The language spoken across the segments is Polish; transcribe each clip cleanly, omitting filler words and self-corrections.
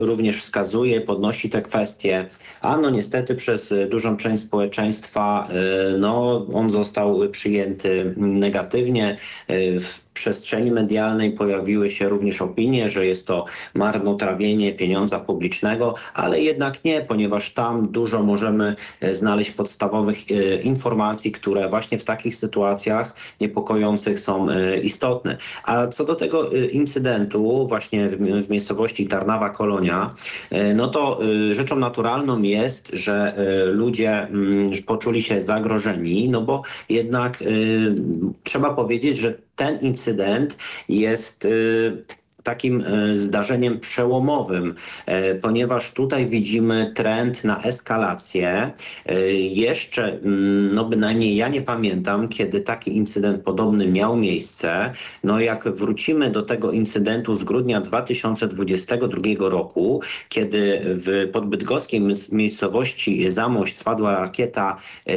również wskazuje, podnosi te kwestie, a no niestety przez dużą część społeczeństwa no, on został przyjęty negatywnie. W przestrzeni medialnej pojawiły się również opinie, że jest to marnotrawienie pieniądza publicznego, ale jednak nie, ponieważ tam dużo możemy znaleźć podstawowych informacji, które właśnie w takich sytuacjach niepokojących są istotne. A co do tego incydentu właśnie w miejscowości Tarnawa Kolonia, no to rzeczą naturalną jest, że ludzie poczuli się zagrożeni, no bo jednak trzeba powiedzieć, że ten incydent jest takim zdarzeniem przełomowym, ponieważ tutaj widzimy trend na eskalację. Jeszcze, no bynajmniej ja nie pamiętam, kiedy taki incydent podobny miał miejsce. No jak wrócimy do tego incydentu z grudnia 2022 roku, kiedy w podbydgoskiej miejscowości Zamość spadła rakieta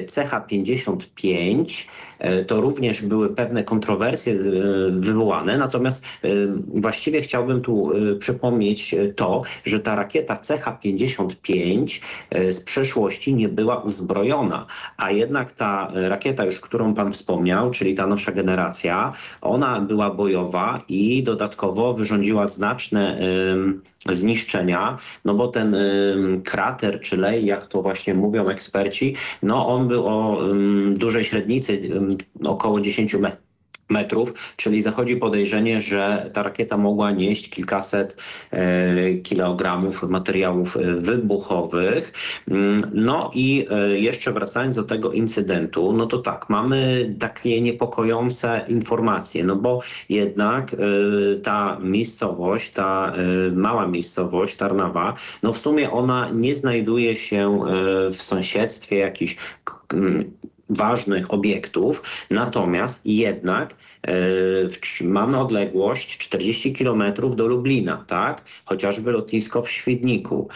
CH-55, to również były pewne kontrowersje wywołane, natomiast właściwie chciałbym tu przypomnieć to, że ta rakieta CH-55 z przeszłości nie była uzbrojona, a jednak ta rakieta już, którą pan wspomniał, czyli ta nowsza generacja, ona była bojowa i dodatkowo wyrządziła znaczne zniszczenia, no bo ten krater czy lej, jak to właśnie mówią eksperci, no on był o dużej średnicy, około 10 metrów, czyli zachodzi podejrzenie, że ta rakieta mogła nieść kilkaset kilogramów materiałów wybuchowych. No i jeszcze wracając do tego incydentu, no to tak, mamy takie niepokojące informacje, no bo jednak ta miejscowość, ta mała miejscowość Tarnawa, no w sumie ona nie znajduje się w sąsiedztwie jakichś ważnych obiektów, natomiast jednak mamy odległość 40 km do Lublina, tak? Chociażby lotnisko w Świdniku.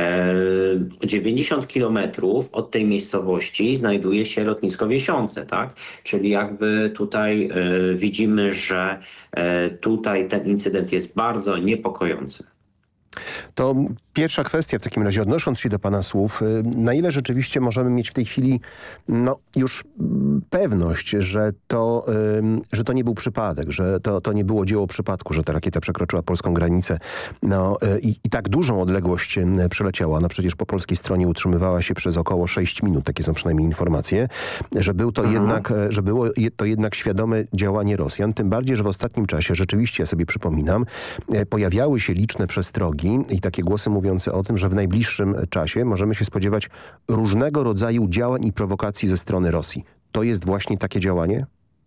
90 km od tej miejscowości znajduje się lotnisko Wiesiące, tak? Czyli jakby tutaj widzimy, że tutaj ten incydent jest bardzo niepokojący. To pierwsza kwestia w takim razie, odnosząc się do pana słów, na ile rzeczywiście możemy mieć w tej chwili no, już pewność, że to nie był przypadek, że to nie było dzieło przypadku, że ta rakieta przekroczyła polską granicę no, i tak dużą odległość przeleciała. Ona przecież po polskiej stronie utrzymywała się przez około 6 minut, takie są przynajmniej informacje, że był to że było to jednak świadome działanie Rosjan, tym bardziej, że w ostatnim czasie, rzeczywiście ja sobie przypominam, pojawiały się liczne przestrogi i takie głosy mówiące o tym, że w najbliższym czasie możemy się spodziewać różnego rodzaju działań i prowokacji ze strony Rosji. To jest właśnie takie działanie?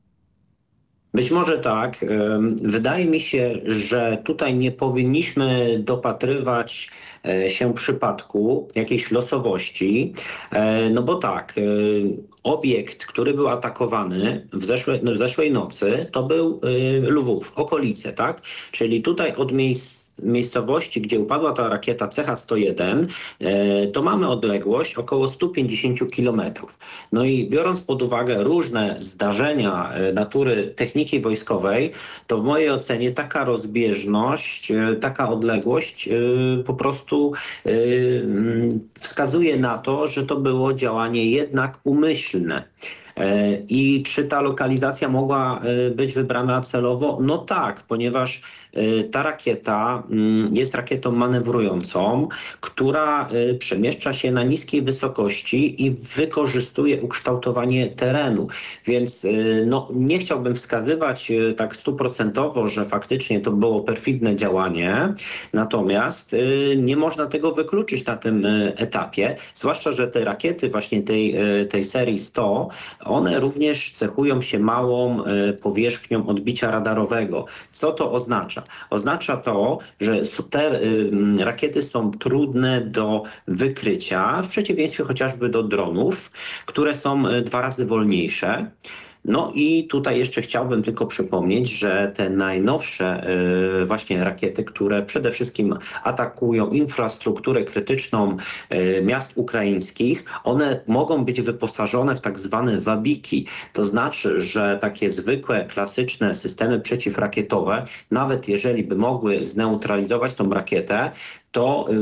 Być może tak. Wydaje mi się, że tutaj nie powinniśmy dopatrywać się przypadku, jakiejś losowości, no bo tak, obiekt, który był atakowany w zeszłej nocy, to był Lwów, okolice, tak? Czyli tutaj od miejscowości, gdzie upadła ta rakieta CH-101, to mamy odległość około 150 kilometrów. No i biorąc pod uwagę różne zdarzenia natury techniki wojskowej, to w mojej ocenie taka rozbieżność, taka odległość po prostu wskazuje na to, że to było działanie jednak umyślne. I czy ta lokalizacja mogła być wybrana celowo? No tak, ponieważ ta rakieta jest rakietą manewrującą, która przemieszcza się na niskiej wysokości i wykorzystuje ukształtowanie terenu. Więc no, nie chciałbym wskazywać tak 100%, że faktycznie to było perfidne działanie, natomiast nie można tego wykluczyć na tym etapie, zwłaszcza, że te rakiety właśnie tej serii 100, one również cechują się małą powierzchnią odbicia radarowego. Co to oznacza? Oznacza to, że te rakiety są trudne do wykrycia, w przeciwieństwie chociażby do dronów, które są 2 razy wolniejsze. No i tutaj jeszcze chciałbym tylko przypomnieć, że te najnowsze właśnie rakiety, które przede wszystkim atakują infrastrukturę krytyczną miast ukraińskich, one mogą być wyposażone w tak zwane wabiki. To znaczy, że takie zwykłe, klasyczne systemy przeciwrakietowe, nawet jeżeli by mogły zneutralizować tą rakietę, to